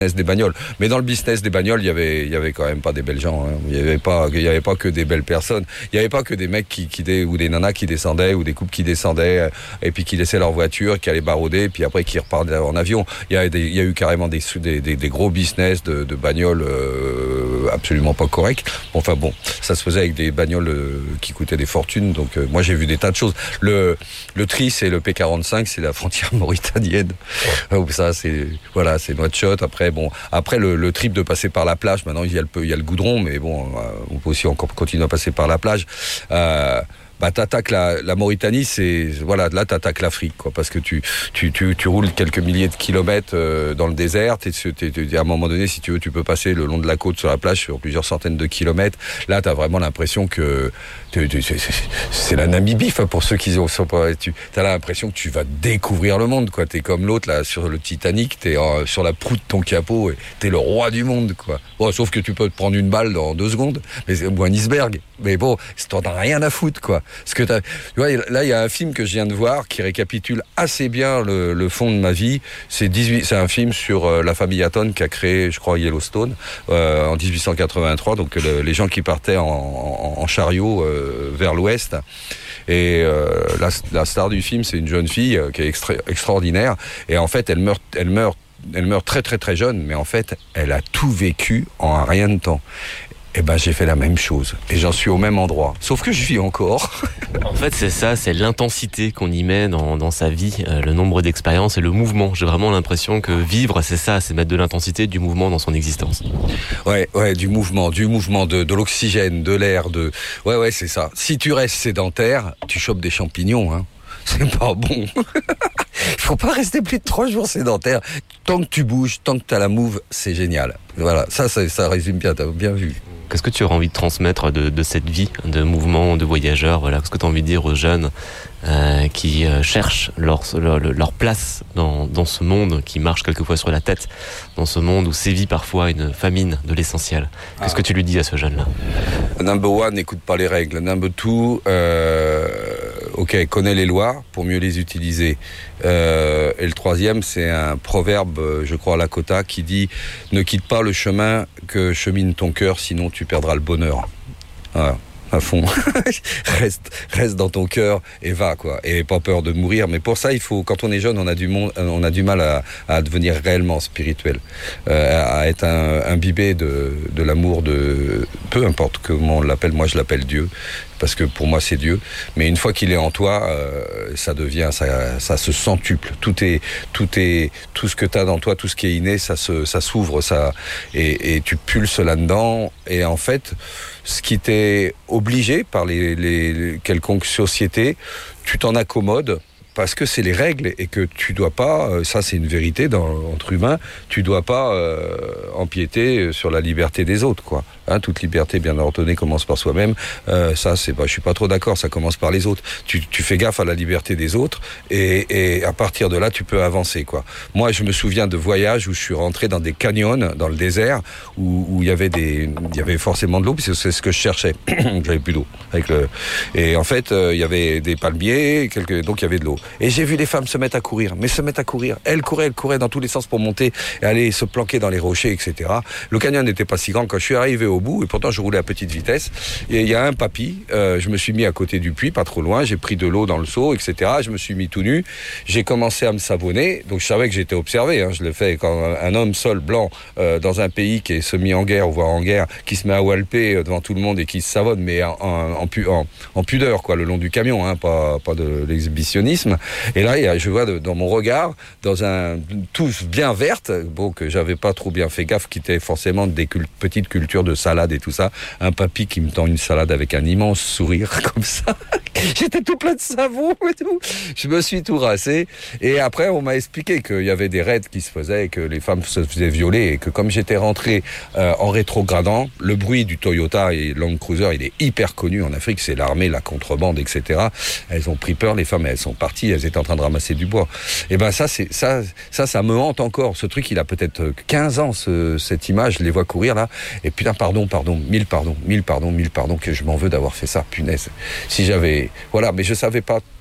des bagnoles. Mais dans le business des bagnoles, il y avait quand même pas des belles gens. Hein. Il y avait pas que des belles personnes. Il y avait pas que des mecs ou des nanas qui descendaient ou des couples qui descendaient et puis qui laissaient leur voiture, qui allaient barouder, puis après qui repartaient en avion. Il y a eu carrément des gros business de bagnoles absolument pas corrects. Enfin bon, ça se faisait avec des bagnoles qui coûtaient des fortunes. Donc moi j'ai vu des tas de choses. Le TRIS et le P45, c'est la frontière mauritanienne. Ça c'est Nouakchott. Après le trip de passer par la plage, maintenant il y a le goudron, mais bon, on peut aussi encore continuer à passer par la plage. T'attaques la Mauritanie, là t'attaques l'Afrique, quoi, parce que tu roules quelques milliers de kilomètres dans le désert. À un moment donné, si tu veux, tu peux passer le long de la côte sur la plage sur plusieurs centaines de kilomètres. Là, t'as vraiment l'impression que c'est la Namibie, enfin, pour ceux qui sont pas. T'as l'impression que tu vas découvrir le monde, quoi. T'es comme l'autre là sur le Titanic, t'es sur la proue de ton capot, et t'es le roi du monde, quoi. Bon, sauf que tu peux te prendre une balle dans 2 secondes, ou un iceberg. Mais bon, t'en as rien à foutre, quoi. Parce que tu vois, là, il y a un film que je viens de voir qui récapitule assez bien le fond de ma vie. C'est un film sur la famille Hatton qui a créé, je crois, Yellowstone en 1883. Donc les gens qui partaient en chariot vers l'ouest. Et la star du film, c'est une jeune fille qui est extraordinaire. Et en fait, elle meurt très très très jeune, mais en fait, elle a tout vécu en rien de temps. Eh ben, j'ai fait la même chose. Et j'en suis au même endroit. Sauf que je vis encore. En fait, c'est ça, c'est l'intensité qu'on y met dans sa vie, le nombre d'expériences et le mouvement. J'ai vraiment l'impression que vivre, c'est ça, c'est mettre de l'intensité, du mouvement dans son existence. Ouais, du mouvement, de l'oxygène, de l'air, Ouais, c'est ça. Si tu restes sédentaire, tu chopes des champignons, hein. C'est pas bon. Il faut pas rester plus de 3 jours sédentaire. Tant que tu bouges, tant que tu as la move, c'est génial. Voilà, ça résume bien, t'as bien vu. Qu'est-ce que tu aurais envie de transmettre de cette vie de mouvement, de voyageur, voilà. Qu'est-ce que tu as envie de dire aux jeunes qui cherchent leur place dans ce monde qui marche quelquefois sur la tête, dans ce monde où sévit parfois une famine de l'essentiel? Qu'est-ce que tu lui dis à ce jeune-là? Number one, n'écoute pas les règles. Number two, connais les lois pour mieux les utiliser. Et le troisième, c'est un proverbe, je crois, à Lakota, qui dit « Ne quitte pas le chemin que chemine ton cœur, sinon tu perdras le bonheur. » Voilà. À fond. reste dans ton cœur et va, quoi. Et pas peur de mourir. Mais pour ça, quand on est jeune, on a du mal à devenir réellement spirituel. À être imbibé de l'amour de, peu importe comment on l'appelle, moi je l'appelle Dieu. Parce que pour moi c'est Dieu, mais une fois qu'il est en toi, ça se centuple. Tout ce que t'as dans toi, tout ce qui est inné, ça s'ouvre, et tu pulses là-dedans. Et en fait, ce qui t'est obligé par les quelconques sociétés, tu t'en accommodes. Parce que c'est les règles et que tu dois pas, ça c'est une vérité entre humains, tu dois pas empiéter sur la liberté des autres, quoi. Hein, toute liberté bien ordonnée commence par soi-même. Je suis pas trop d'accord. Ça commence par les autres. Tu fais gaffe à la liberté des autres et à partir de là tu peux avancer, quoi. Moi je me souviens de voyages où je suis rentré dans des canyons dans le désert où il y avait forcément de l'eau puisque c'est ce que je cherchais. J'avais plus d'eau et en fait il y avait des palmiers, donc il y avait de l'eau. Et j'ai vu les femmes se mettre à courir. Elles couraient dans tous les sens pour monter et aller se planquer dans les rochers, etc. Le canyon n'était pas si grand. Quand je suis arrivé au bout, et pourtant je roulais à petite vitesse, et il y a un papy, je me suis mis à côté du puits, pas trop loin, j'ai pris de l'eau dans le seau, etc. Je me suis mis tout nu, j'ai commencé à me savonner, donc je savais que j'étais observé, hein. Je le fais quand un homme seul, blanc, dans un pays qui est semi en guerre, voire en guerre, qui se met à walper devant tout le monde et qui se savonne, mais en pudeur, quoi, le long du camion, hein, pas de l'exhibitionnisme. Et là, je vois dans mon regard, dans un touche bien verte, bon, que j'avais pas trop bien fait gaffe, qui était forcément des petites cultures de salade et tout ça, un papy qui me tend une salade avec un immense sourire, comme ça. J'étais tout plein de savon et tout. Je me suis tout rassé. Et après, on m'a expliqué qu'il y avait des raids qui se faisaient, que les femmes se faisaient violer, et que comme j'étais rentré en rétrogradant, le bruit du Toyota et Land Cruiser, il est hyper connu en Afrique, c'est l'armée, la contrebande, etc. Elles ont pris peur, les femmes, elles sont parties, elles étaient en train de ramasser du bois. Et ben ça me hante encore. Ce truc, il a peut-être 15 ans, cette image, je les vois courir là. Et putain, mille pardons, que je m'en veux d'avoir fait ça, punaise. Si j'avais... Voilà, mais je savais pas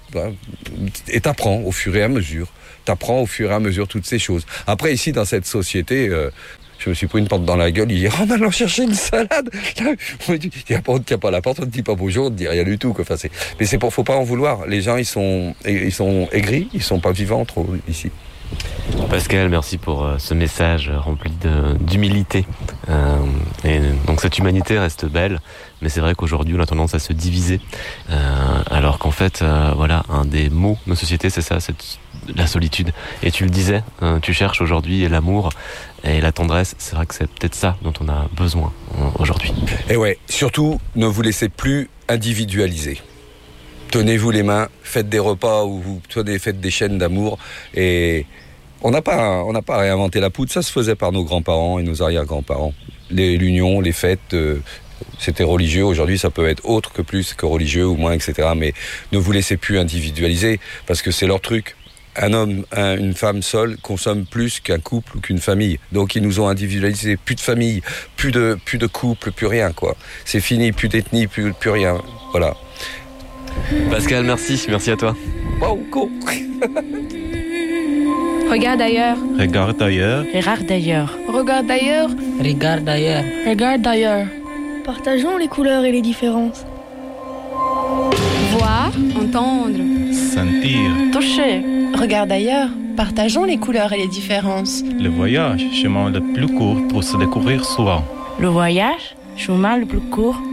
Et t'apprends au fur et à mesure. T'apprends au fur et à mesure toutes ces choses. Après, ici, dans cette société, je me suis pris une porte dans la gueule hier. On allant chercher une salade. On ne tient pas la porte, on ne dit pas bonjour, on ne dit rien du tout. Enfin, mais faut pas en vouloir. Les gens, ils sont aigris, ils sont pas vivants trop ici. Pascal, merci pour ce message rempli d'humilité. Et donc cette humanité reste belle, mais c'est vrai qu'aujourd'hui on a tendance à se diviser, alors qu'en fait, voilà, un des maux de notre société, c'est ça, c'est la solitude. Et tu le disais, tu cherches aujourd'hui l'amour et la tendresse. C'est vrai que c'est peut-être ça dont on a besoin aujourd'hui. Et ouais, surtout, ne vous laissez plus individualiser. Tenez-vous les mains, faites des repas ou faites des chaînes d'amour. Et on n'a pas réinventé la poudre, ça se faisait par nos grands-parents et nos arrière-grands-parents. L'union, les fêtes, c'était religieux. Aujourd'hui, ça peut être autre que plus que religieux ou moins, etc. Mais ne vous laissez plus individualiser parce que c'est leur truc. Un homme, une femme seule consomme plus qu'un couple ou qu'une famille. Donc ils nous ont individualisé. Plus de famille, plus de couple, plus rien, quoi. C'est fini, plus d'ethnie, plus rien. Voilà. Pascal, merci à toi. Wow, cool. Regarde ailleurs. Regarde ailleurs. Regarde ailleurs. Regarde ailleurs. Regarde ailleurs. Regarde ailleurs. Partageons les couleurs et les différences. Voir, entendre, Sentir. Toucher. Regarde ailleurs. Partageons les couleurs et les différences. Le voyage, chemin le plus court pour se découvrir soi. Le voyage, chemin le plus court